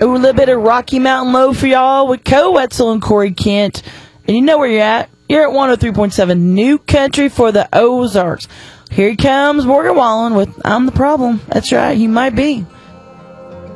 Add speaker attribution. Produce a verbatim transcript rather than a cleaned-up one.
Speaker 1: A little bit of Rocky Mountain Low for y'all with Co Wetzel and Corey Kent. And you know where you're at. You're at one oh three point seven New Country for the Ozarks. Here he comes, Morgan Wallen with I'm the Problem. That's right, he might be.